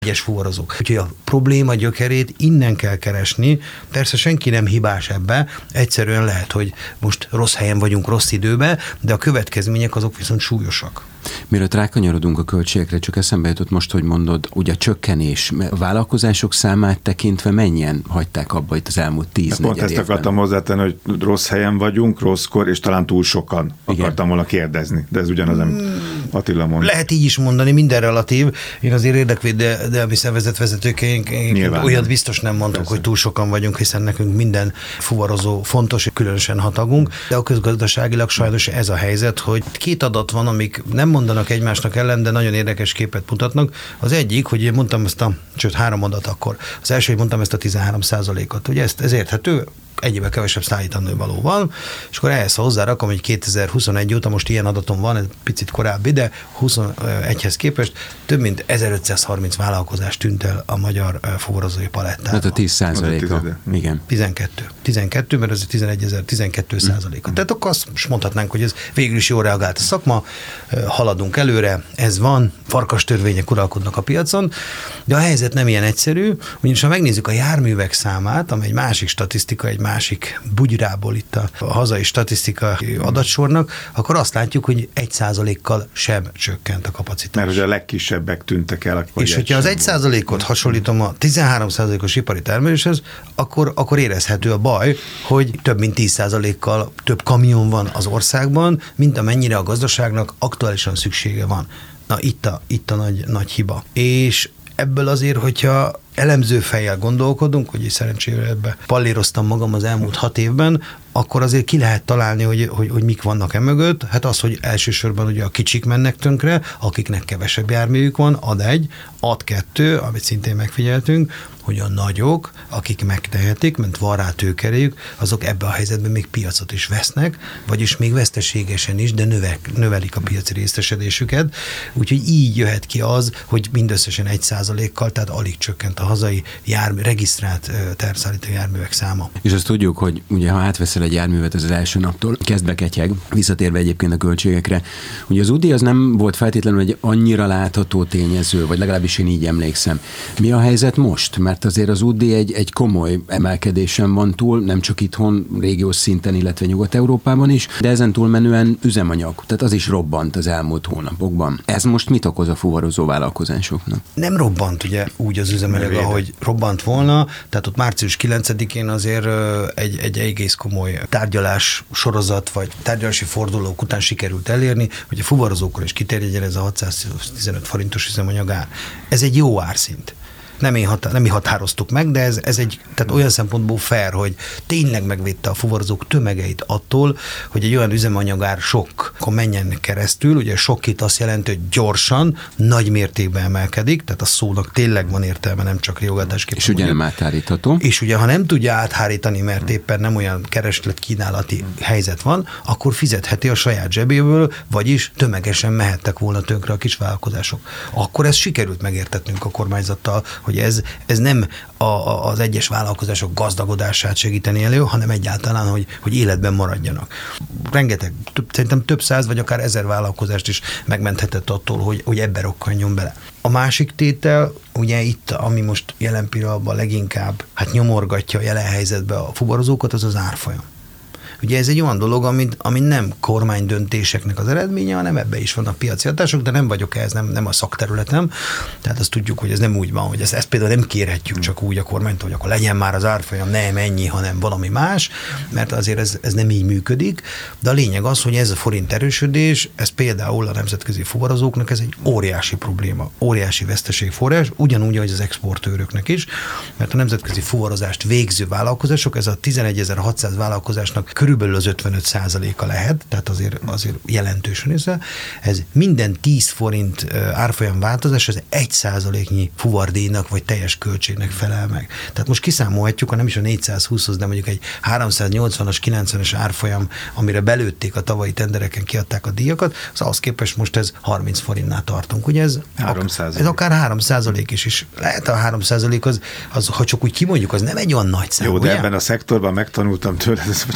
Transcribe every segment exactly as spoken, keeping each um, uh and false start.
egyes fuvarozók. Úgyhogy a probléma gyökerét innen kell keresni. Persze senki nem hibás ebbe, egyszerűen lehet, hogy most rossz helyen vagyunk, rossz időben, de a következmények azok viszont súlyosak. Mielőtt rákanyarodunk a költségekre, csak eszembe jutott most, hogy mondod, ugye a csökkenés, a vállalkozások számát tekintve mennyien hagyták abba itt az elmúlt tíz negyed Pont ezt akartam hozzátenni, hogy rossz helyen vagyunk, rosszkor, és talán túl sokan. Igen. Akartam volna kérdezni, de ez ugyanaz, amit Attila mond. Lehet így is mondani, minden relatív. Én azért érdekvédelmi szervezet vezetőként olyat biztos nem mondok, Persze. hogy túl sokan vagyunk, hiszen nekünk minden fuvarozó fontos, különösen hat tagunk, de a közgazdaságilag sajnos ez a helyzet, hogy két adat van, amik nem mondanak egymásnak ellen, de nagyon érdekes képet mutatnak. Az egyik, hogy én mondtam ezt a, sőt három adat akkor. Az első, hogy mondtam ezt a tizenhárom százalékot. Ugye ezt, ez érthető, egyébben kevesebb szállítandó való van, és akkor ehhez hozzárakom, hogy kétezer-huszonegy óta, most ilyen adatom van, ez picit korábbi, de huszonegyhez képest több mint ezerötszázharminc vállalkozás tűnt el a magyar fuvarozói palettában. Hát a tíz százaléka. Igen. tizenkettő. tizenkettő, mert ez tizenegy-ezer, tizenkettő százaléka. Mm. Tehát akkor azt is mondhatnánk, hogy ez végül is jól reagált a szakma, haladunk előre, ez van, farkas törvények uralkodnak a piacon, de a helyzet nem ilyen egyszerű, ugyanis ha megnézzük a járművek számát, amely egy másik statisztika, egy másik bugyrából itt a, a hazai statisztikai adatsornak, akkor azt látjuk, hogy egy százalékkal sem csökkent a kapacitás. Mert hogy a legkisebbek tűntek el. És hogyha az egy százalékot hasonlítom a tizenhárom százalékos ipari termeléshez, akkor, akkor érezhető a baj, hogy több mint tíz százalékkal több kamion van az országban, mint amennyire a gazdaságnak aktuálisan szüksége van. Na itt a, itt a nagy, nagy hiba. És ebből azért, hogyha elemző fejjel gondolkodunk, hogy szerencsére ebbe pallíroztam magam az elmúlt hat évben, akkor azért ki lehet találni, hogy, hogy, hogy mik vannak emögött. Hát az, hogy elsősorban ugye a kicsik mennek tönkre, akiknek kevesebb járművük van, ad egy, ad kettő, amit szintén megfigyeltünk, hogy a nagyok, akik megtehetik, mert van rá tőkerejük, azok ebbe a helyzetben még piacot is vesznek, vagyis még veszteségesen is, de növel, növelik a piaci részesedésüket. Úgyhogy így jöhet ki az, hogy mindösszesen egy százalékkal, tehát alig csökkent a hazai jármű, regisztrált tervszállító járművek száma. És azt tudjuk, hogy ugye ha átveszel egy járművet, ez az első naptól kezdve ketyeg, visszatérve egyébként a költségekre. Ugye az u dé az nem volt feltétlenül egy annyira látható tényező, vagy legalábbis én így emlékszem. Mi a helyzet most? Mert azért az u dé egy, egy komoly emelkedésen van túl, nem csak itthon, régiós szinten, illetve Nyugat-Európában is, de ezen túlmenően üzemanyag, tehát az is robbant az elmúlt hónapokban. Ez most mit okoz a fuvarozó vállalkozásoknak? Nem robbant ugye úgy az üzemanyag, ahogy robbant volna, tehát ott március kilencedikén azért egy, egy egész komoly tárgyalás sorozat, vagy tárgyalási fordulók után sikerült elérni, hogy a fuvarozókra is kiterjedjen ez a hatszáztizenöt forintos üzemanyagár. Ez egy jó árszint. Nem, én hatá- nem mi határoztuk meg, de ez, ez egy, tehát olyan szempontból fair, hogy tényleg megvédte a fuvarozók tömegeit attól, hogy egy olyan üzemanyagár sokkon menjen keresztül, ugye sok itt azt jelenti, hogy gyorsan, nagy mértékben emelkedik, tehát a szónak tényleg van értelme, nem csak riogatásképpen. És ugye nem áthárítható. És ugye, ha nem tudja áthárítani, mert éppen nem olyan kereslet-kínálati helyzet van, akkor fizetheti a saját zsebéből, vagyis tömegesen mehettek volna tönkre a kisvállalkozások. Akkor ezt sikerült megértetnünk a kormányzattal, hogy ez, ez nem a, a, az egyes vállalkozások gazdagodását segíteni elő, hanem egyáltalán, hogy, hogy életben maradjanak. Rengeteg, több, szerintem több száz vagy akár ezer vállalkozást is megmenthetett attól, hogy, hogy ebbe rokkanjon bele. A másik tétel, ugye itt, ami most jelen pillanatban leginkább hát nyomorgatja a jelen helyzetbe a fuvarozókat, az az árfolyam. Ugye ez egy olyan dolog, ami, ami nem kormánydöntéseknek az eredménye, hanem ebbe is vannak piaci hatások, de nem vagyok ez, nem, nem a szakterületem. Tehát azt tudjuk, hogy ez nem úgy van, hogy ezt, ezt például nem kérhetjük csak úgy a kormánytól, hogy akkor legyen már az árfolyam, nem ennyi, hanem valami más, mert azért ez, ez nem így működik. De a lényeg az, hogy ez a forint erősödés, ez például a nemzetközi fuvarozóknak ez egy óriási probléma, óriási veszteségforrás, ugyanúgy, ahogy az exportőröknek is, mert a nemzetközi fuvarozást végző vállalkozások, ez a tizenegyezer-hatszáz vállalkozásnak körülbelül az ötvenöt százaléka lehet, tehát azért, azért jelentősen ez. Ez minden tíz forint árfolyam változás, az egy százaléknyi fuvardíjnak vagy teljes költségnek felel meg. Tehát most kiszámolhatjuk, ha nem is a négyszázhúszhoz, de mondjuk egy háromszáznyolcvanas, kilencvenes árfolyam, amire belőtték a tavalyi tendereken, kiadták a díjakat, az ahhoz képest most ez harminc forintnál tartunk. Ugye ez, három ez akár három százalék is, is. Lehet a három százalék az, az, ha csak úgy kimondjuk, az nem egy olyan nagy szám. Jó, de ugye? ebben a szektorban megtanultam tőled, ez ugye meg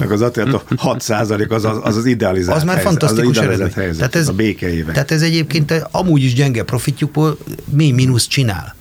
meg az Attila hat százalék az az, az, az idealizált az már helyzet, fantasztikus az eredmény. helyzet, Tehát ez, a békeévek. tehát ez egyébként amúgy is gyenge profitjukból mély mínusz csinál.